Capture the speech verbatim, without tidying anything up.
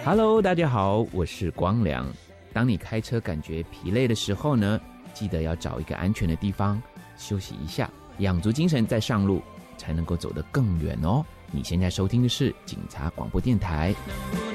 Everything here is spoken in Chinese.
Hello， 大家好，我是光良。当你开车感觉疲累的时候呢，记得要找一个安全的地方休息一下，养足精神再上路，才能够走得更远哦。你现在收听的是警察广播电台。